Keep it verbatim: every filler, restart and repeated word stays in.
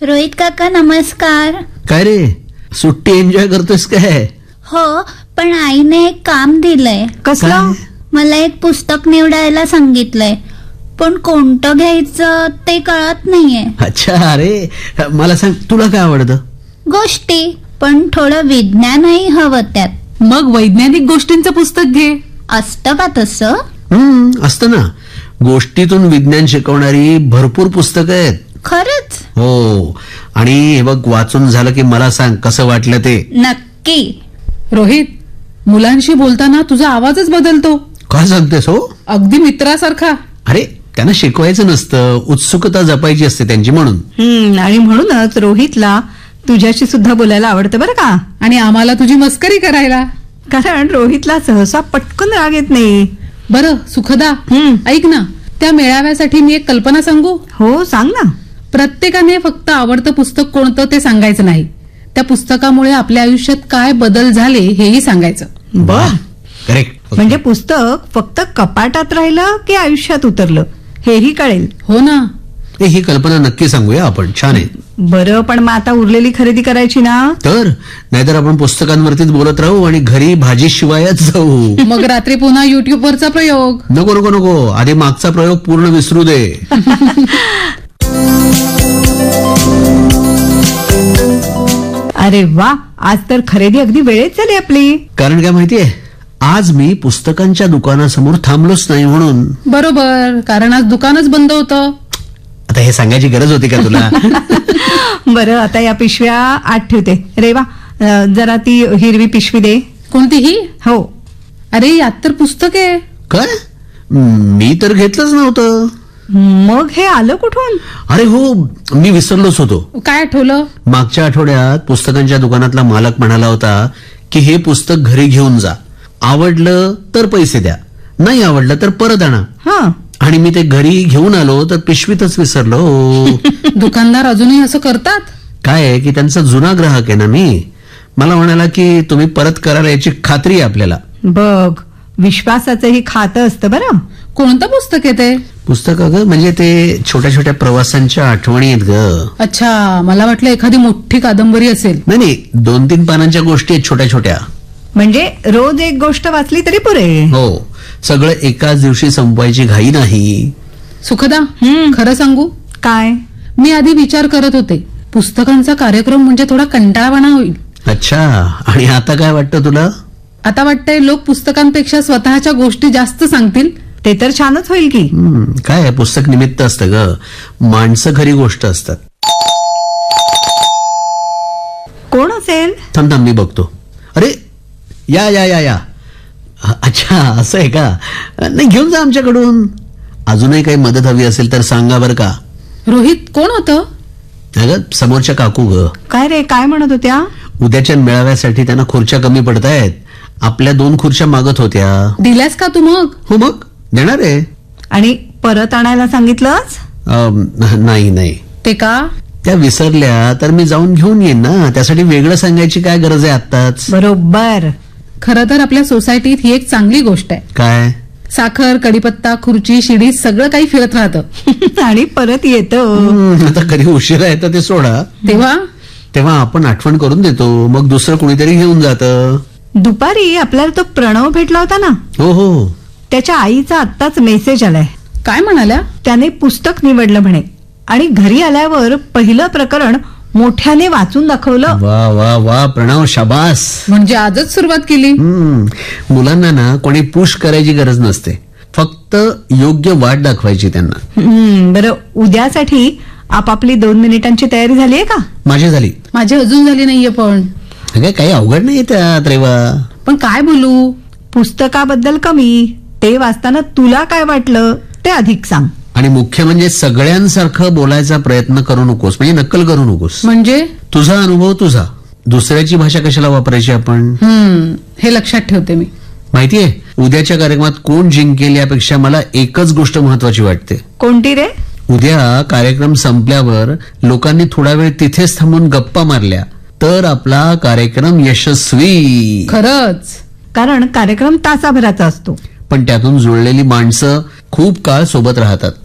रोहित काका नमस्कार. काय रे, सुट्टी एन्जॉय करतोस काय? हो, पण आईने एक काम दिलंय. कसलं? मला एक पुस्तक निवडायला सांगितलंय, पण कोणतं घ्यायचं ते कळत नाहीये. अच्छा, अरे मला सांग, तुला काय आवडतं? गोष्टी, पण थोडं विज्ञानही हवं त्यात. मग वैज्ञानिक गोष्टींचं पुस्तक घे. असतं का तसं? हम्म असतं ना. गोष्टीतून विज्ञान शिकवणारी भरपूर पुस्तकं आहेत. खरंच? हो, आणि हे बघ, वाचून झालं की मला सांग कसं वाटलं ते. नक्की. रोहित, मुलांशी बोलताना तुझा आवाजच बदलतो. काय सांगतेस हो? अगदी मित्रासारखा. अरे त्यांना शिकवायचं नसतं, उत्सुकता जपायची असते त्यांची, म्हणून. हम्म आणि म्हणूनच रोहितला तुझ्याशी सुद्धा बोलायला आवडतं बरं का. आणि आम्हाला तुझी मस्करी करायला. कारण रोहितला सहसा पटकन राग येत नाही. बरं सुखदा, हम्म. ऐक ना, त्या मेळाव्यासाठी मी एक कल्पना सांगू? हो सांग ना. प्रत्येकाने फक्त आवडतं पुस्तक कोणतं ते सांगायचं नाही, त्या पुस्तकामुळे आपल्या आयुष्यात काय बदल झाले हेही सांगायचं. बर, करेक्ट. म्हणजे पुस्तक फक्त कपाटात राहिलं की आयुष्यात उतरलं हेही कळेल. हो ना. ही कल्पना नक्की सांगूया आपण, छान आहे. बरं, पण मग आता उरलेली खरेदी करायची ना? तर नाहीतर आपण पुस्तकांवरतीच बोलत राहू आणि घरी भाजी शिवायच जाऊ. मग रात्री पुन्हा युट्यूब वरचा प्रयोग. नको नको नको, आधी मागचा प्रयोग पूर्ण विसरू दे. अरे वा, आज तर खरेदी अगदी वेळेत झाली आपली. कारण काय माहितीये, आज मी पुस्तकांच्या दुकानासमोर थांबलोच नाही म्हणून. बरोबर, कारण आज दुकानच बंद होतं. आता हे सांगायची गरज होती का तुला? बरं, आता या पिशव्या आत ठेवते. रेवा, अं, जरा ती हिरवी पिशवी दे. कोणतीही? हो. अरे यात तर पुस्तक आहे. काय? मी तर घेतलंच नव्हतं. मग हे आलं कुठून? अरे हो, मी विसरलोच होतो. काय आठवलं? मागच्या आठवड्यात पुस्तकांच्या दुकानातला मालक म्हणाला होता की हे पुस्तक घरी घेऊन जा, आवडलं तर पैसे द्या, नाही आवडलं तर परत आणा. हा, आणि मी ते घरी घेऊन आलो तर पिशवीतच विसरलो. दुकानदार अजूनही असं करतात? काय आहे की त्यांचा जुना ग्राहक आहे ना मी. मला म्हणाला की तुम्ही परत कराल याची खात्री आहे आपल्याला. बघ, विश्वासाचंही खातं असतं बरं. कोणतं पुस्तक आहे ते? पुस्तक ग, म्हणजे ते छोट्या छोट्या प्रवासांच्या आठवणी आहेत ग. अच्छा, मला वाटलं एखादी मोठी कादंबरी असेल. नाही नाही, दोन तीन पानांच्या गोष्टी आहेत छोट्या छोट्या. म्हणजे रोज एक गोष्ट वाचली तरी पुरे. हो, सगळं एकाच दिवशी संपवायची घाई नाही. सुखदा, हम्म. खरं सांगू, काय? मी आधी विचार करत होते पुस्तकांचा कार्यक्रम म्हणजे थोडा कंटाळवाणा होईल. अच्छा, आणि आता काय वाटतं तुला? आता वाटतंय लोक पुस्तकांपेक्षा स्वतःच्या गोष्टी जास्त सांगतील. ते तर छानच होईल की. हम्म, काय आहे, पुस्तक निमित्त असतं ग, माणसं खरी गोष्ट असतात. कोण असेल? थांब थांब मी बघतो. अरे या या या या. अच्छा, असं आहे का? नाही, घेऊन जा आमच्याकडून. अजूनही काही मदत हवी असेल तर सांगा बरं का. रोहित, कोण होतं? अगं, समोरच्या काकू ग. काय रे, काय म्हणत होत्या? उद्याच्या मेळाव्यासाठी त्यांना खुर्च्या कमी पडतायत, आपल्या दोन खुर्च्या मागत होत्या. दिल्यास का तू? मग हो, मग देणार आहे. आणि परत आणायला सांगितलंच? अं, नाही नाही, ते का? त्या विसरल्या तर मी जाऊन घेऊन येईन ना, त्यासाठी वेगळं सांगायची काय गरज आहे आत्ताच. बरोबर. खरं तर आपल्या सोसायटीत ही एक चांगली गोष्ट आहे. काय? साखर, कडीपत्ता, खुर्ची, शिडी सगळं काही फिरत राहतं. आणि परत येतं. हम्म, आता कधी उशिरा येतं ते सोडा. तेव्हा तेव्हा आपण आठवण करून देतो, मग दुसरं कुणीतरी घेऊन जातं. दुपारी आपल्याला तो प्रणव भेटला होता ना, हो हो. त्याच्या आईचा आत्ताच मेसेज आलाय. काय म्हणाल्या? त्याने पुस्तक निवडलं म्हणे आणि घरी आल्यावर पहिलं प्रकरण मोठ्याने वाचून दाखवलं. वा वा वा, प्रणव, शाबास. म्हणजे आजच सुरुवात केली. हम्म, मुलांना ना कोणी पुश करायची गरज नसते, फक्त योग्य वाट दाखवायची त्यांना. हम्म, बरं, उद्यासाठी आपापली दोन मिनिटांची तयारी झाली आहे का? माझी झाली. माझी अजून झाली नाहीये. पण अगं, काही अवघड नाही त्यात रेवा. पण काय बोलू? पुस्तकाबद्दल कमी, ते वाचताना तुला काय वाटलं ते अधिक सांग. आणि मुख्य म्हणजे सगळ्यांसारखं बोलायचा प्रयत्न करू नकोस, म्हणजे नक्कल करू नकोस. म्हणजे तुझा अनुभव तुझा, दुसऱ्याची भाषा कशाला वापरायची आपण. हम्म हे लक्षात ठेवते मी. माहितीये, उद्याच्या कार्यक्रमात कोण जिंकेल यापेक्षा मला एकच गोष्ट महत्वाची वाटते. कोणती रे? उद्या कार्यक्रम संपल्यावर लोकांनी थोडा वेळ तिथेच थांबून गप्पा मारल्या तर आपला कार्यक्रम यशस्वी. खरंच. कारण कार्यक्रम तासाभराचा असतो, पण त्यातून जुळलेली माणसं खूप काळ सोबत राहतात.